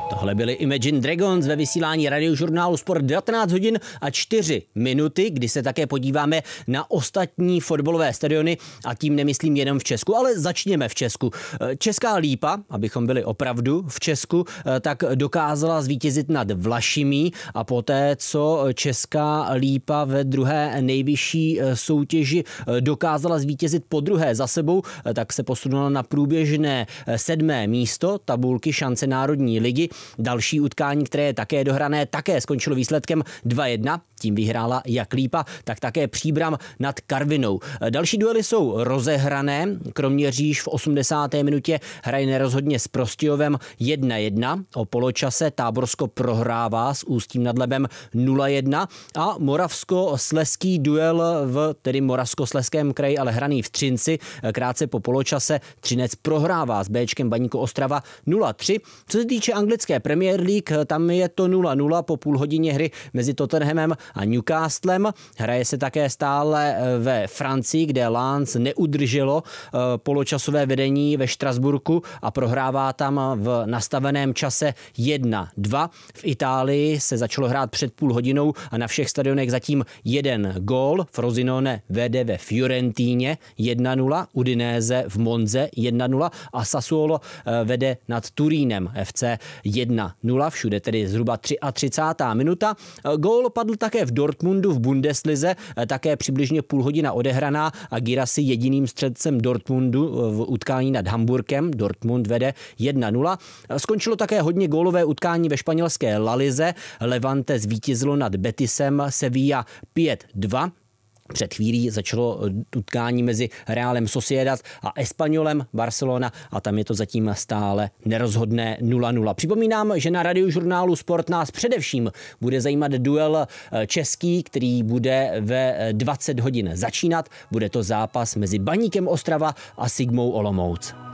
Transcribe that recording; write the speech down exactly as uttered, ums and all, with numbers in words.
Tohle byli Imagine Dragons ve vysílání Radiožurnálu Sport devatenáct hodin a čtyři minuty, kdy se také podíváme na ostatní fotbalové stadiony a tím nemyslím jenom v Česku, ale začněme v Česku. Česká Lípa, abychom byli opravdu v Česku, tak dokázala zvítězit nad Vlašimí a poté, co Česká Lípa ve druhé nejvyšší soutěži dokázala zvítězit po druhé za sebou, tak se posunula na průběžné sedmé místo tabulky šance Národní ligy. Další utkání, které je také dohrané, také skončilo výsledkem dva jedna. Tím vyhrála jak Lípa, tak také Příbram nad Karvinou. Další duely jsou rozehrané. Kroměříž v osmdesáté minutě hraje nerozhodně s Prostějovem jedna jedna. O poločase Táborsko prohrává s Ústím nad Labem nula jedna a moravsko-slezský duel v tedy Moravskoslezském kraji, ale hraný v Třinci. Krátce po poločase Třinec prohrává s Béčkem Baníku Ostrava nula tři. Co se týče anglické Premier League, tam je to nula nula po půl hodině hry mezi Tottenhamem a Newcastlem. Hraje se také stále ve Francii, kde Lens neudrželo poločasové vedení ve Štrasburku a prohrává tam v nastaveném čase jedna dva. V Itálii se začalo hrát před půl hodinou a na všech stadionech zatím jeden gól. Frosinone vede ve Fiorentíně jedna nula, Udinese v Monze jedna nula a Sassuolo vede nad Turínem F C jedna nula, všude tedy zhruba třicátá třetí minuta. Gól padl také v Dortmundu v Bundeslize, také přibližně půl hodina odehraná a Guirassy jediným střelcem Dortmundu v utkání nad Hamburkem. Dortmund vede jedna nula. Skončilo také hodně gólové utkání ve španělské La Lize. Levante zvítězilo nad Betisem, Sevilla pět dva. Před chvílí začalo utkání mezi Realem Sociedad a Espanyolem Barcelona a tam je to zatím stále nerozhodné nula nula. Připomínám, že na Radiožurnálu Sport nás především bude zajímat duel český, který bude ve dvacet hodin začínat. Bude to zápas mezi Baníkem Ostrava a Sigmou Olomouc.